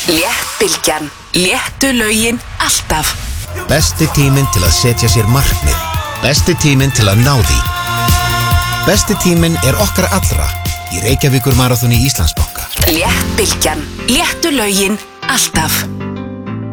Léttbylgjan. Léttu lögin alltaf. Besti tíminn til að setja sér markmið. Besti tíminn til að ná því. Besti tíminn okkar allra í Reykjavíkur Maraþoni Íslandsbanka. Léttbylgjan. Léttu lögin alltaf.